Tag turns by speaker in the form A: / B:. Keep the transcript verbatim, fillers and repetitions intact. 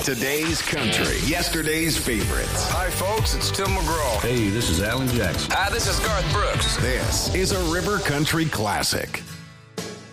A: Today's country, yesterday's favorites.
B: Hi, folks. It's Tim McGraw.
C: Hey, this is Alan Jackson.
D: Hi, this is Garth Brooks.
A: This is a River Country classic.